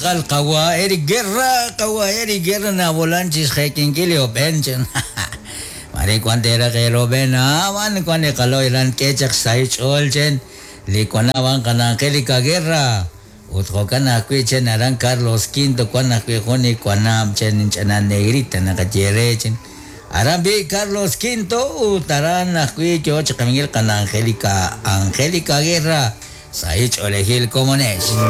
Akal kawa eri guerra na volanchis heking kilio benchen. Mari kwantera kay Robin wan kwane kaloiran kechak saich olchen likwana kana kelika guerra. Utko kana kwichen aran Carlos Quinto kwana kwe koni kwana chen chana negrita na kachere chen. Arambi Carlos Quinto utaran na kwi choch kamingil kana Angélica Guerra saich olehil komonesh.